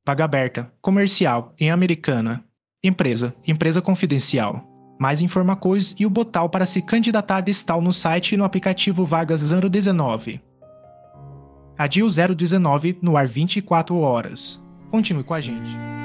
Vaga aberta, comercial, em Americana. Empresa, empresa confidencial. Mais informações e o botão para se candidatar está no site e no aplicativo Vagas 019. Adio 019 no ar 24 horas. Continue com a gente.